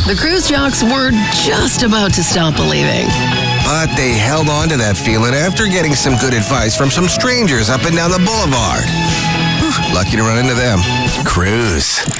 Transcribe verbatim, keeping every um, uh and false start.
The cruise jocks were just about to stop believing. But they held on to that feeling after getting some good advice from some strangers up and down the boulevard. Whew, lucky to run into them. Cruise.